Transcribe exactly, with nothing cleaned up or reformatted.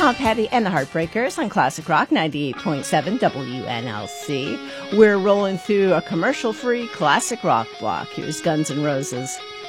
Tom Petty and the Heartbreakers on Classic Rock ninety-eight point seven W N L C. We're rolling through a commercial-free classic rock block. Here's Guns N' Roses.